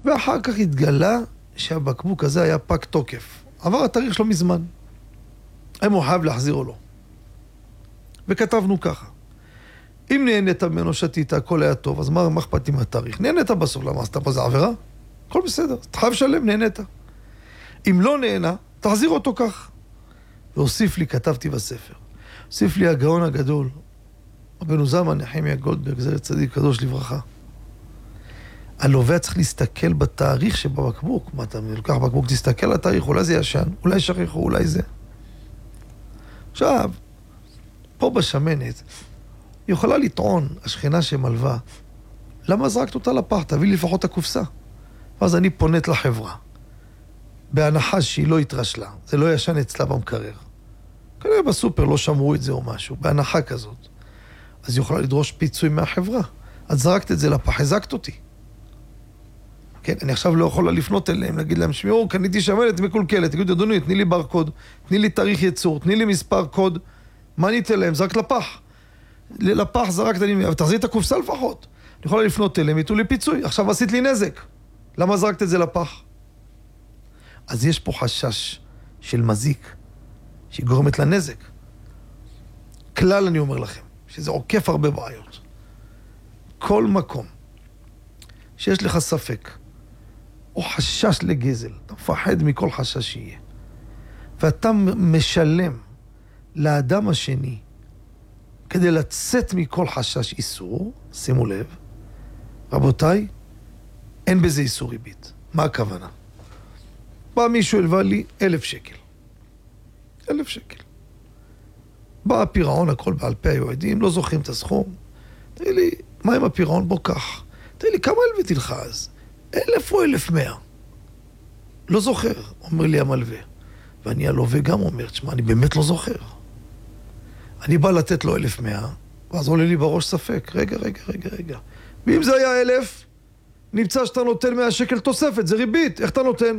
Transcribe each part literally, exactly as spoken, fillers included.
ואחר כך התגלה שהבקבוק הזה היה פג תוקף. עבר התאריך שלו מזמן. האם הוא חייב להחזיר או לא. וכתבנו ככה. אם נהנית ממנו שתית, הכל היה טוב, אז מה, מה אכפת עם התאריך? נהנית בסוף, למה עשתה פה זה עבירה? הכל בסדר, אתה חייב לשלם, נהנית. אם לא נהנה, תחזיר אותו כך. והוסיף לי, כתבתי בספר, הוסיף לי הגאון הגדול, רבנו זלמן נחמיה גולדברג, זכר צדיק קדוש לברכה. הלווה צריך להסתכל בתאריך שבבקבוק. מה אתה לוקח בקבוק, תסתכל על התאריך, אולי זה ישן, אולי שכחו, אולי זה. עכשיו, פה בשמנת, היא יכולה לטעון, השכנה שמלווה, למה זרקת אותה לפח? תביא לי לפחות את הקופסה. ואז אני פונית לחברה, בהנחה שהיא לא התרשלה, זה לא ישן אצלה במקרר. כנראה בסופר לא שמרו את זה או משהו, בהנחה כזאת. אז היא יכולה לדרוש פיצוי מהחברה. את זרקת את זה לפח, הזקת אותי. כן, אני עכשיו לא יכולה לפנות אליהם, להגיד להם, שמיעו, קניתי שמנת מקולקלת, תגידו, אדוני, תני לי ברקוד, תני לי תאריך ייצור, תני לי מספר קוד, מה ניתן להם? זרק לפח. לפח זרקת, אני... אבל תחזיר את הקופסה לפחות. אני יכולה לפנות אליהם, יתנו לי פיצוי, עכשיו עשית לי נזק. למה זרקת את זה לפח? אז יש פה חשש של מזיק, שהיא גורמת לנזק. כלל אני אומר לכם, שזה עוקף הרבה בעיות. כל מקום שיש לך ספק, או חשש לגזל, אתה מפחד מכל חשש שיהיה, ואתה משלם לאדם השני, כדי לצאת מכל חשש איסור, שימו לב, רבותיי, אין בזה איסור ריבית. מה הכוונה? בא מישהו הלווה לי אלף שקל. אלף שקל. בא הפירעון, הכל בעל פה היועדים, לא זוכרים את הסכום. תראי לי, מה עם הפירעון? בוא כך. תראי לי, כמה הלוויתי לך אז? אלף או אלף מאה? לא זוכר, אומר לי המלווה. ואני הלווה גם אומר, תשמע, אני באמת לא זוכר. אני בא לתת לו אלף מאה, ואז עולה לי בראש ספק. רגע, רגע, רגע, רגע. ואם זה היה אלף, נמצא שאתה נותן מאה שקל תוספת, זה ריבית. איך אתה נותן?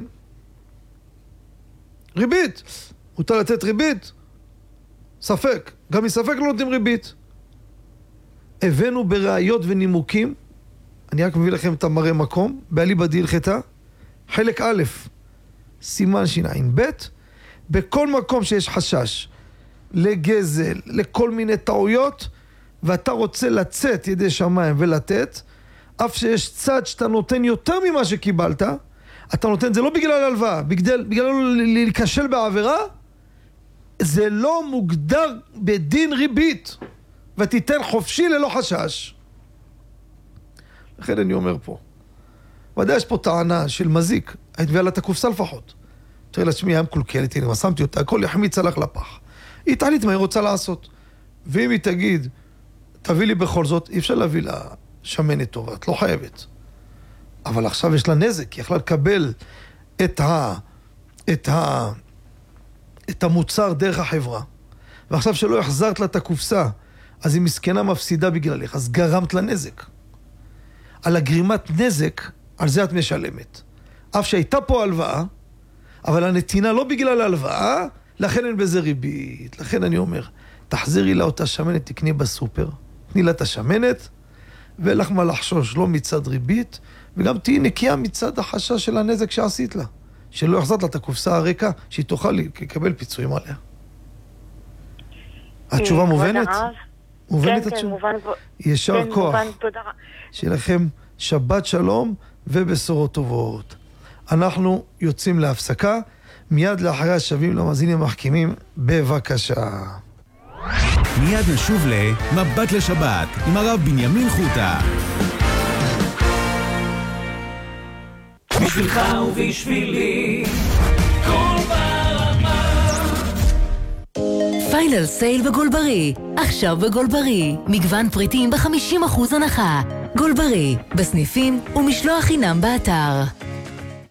ריבית. מותר לתת ריבית? ספק. גם מספק לא נותנים ריבית. הבאנו בראיות ונימוקים, אני רק מביא לכם את המראה מקום, בעלי בדיל חטא, חלק א', סימן שיניים ב', בכל מקום שיש חשש לגזל, לכל מיני טעויות, ואתה רוצה לצאת ידי שמיים ולתת, אף שיש צד שאתה נותן יותר ממה שקיבלת, אתה נותן, זה לא בגלל הלוואה, בגלל, בגלל להיכשל בעבירה, זה לא מוגדר בדין ריבית, ותיתן חופשי ללא חשש. לכן אני אומר פה, ודאי יש פה טענה של מזיק, היית מביאה לה את הקופסה לפחות. תראי לעצמי, היה מקולקלת, הנה, שמתי אותה, הכל יחמיץ עליך לפח. היא תענית מה היא רוצה לעשות. ואם היא תגיד, תביא לי בכל זאת, אי אפשר להביא לה שמנת טובה, את לא חייבת. אבל עכשיו יש לה נזק, היא יכלה לקבל את ה... את ה... את המוצר דרך החברה. ועכשיו שלא החזרת לה את הקופסה, אז היא מסכנה מפסידה בגללך, אז גרמת לה נזק. על הגרימת נזק, על זה את משלמת. אף שהייתה פה הלוואה, אבל הנתינה לא בגלל ההלוואה, לכן אין בזה ריבית. לכן אני אומר, תחזירי לה אותה שמנת, תקני בסופר, תני לה את השמנת, ולך מה לחשוש, לא מצד ריבית, וגם תהי נקייה מצד החשש של הנזק שעשית לה. שלא יחזרת לה את הקופסה הריקה, שהיא תוכל לקבל פיצויים עליה. התשובה מובנת? מובנת התשובה? כן, כן, מובן. ישר כוח. שיהיה לכם שבת שלום ובשורות טובות. אנחנו יוצאים להפסקה, מיד לאחרי השבים למאזינים המחכימים, בבקשה. מיד נשוב למבט לשבת עם הרב בנימין חוטה. בשבילך ובשבילי כל ברמה. פיינל סייל בגולברי, עכשיו בגולברי, מגוון פריטים ב-חמישים אחוז הנחה. גולברי, בסניפים ומשלוח חינם באתר.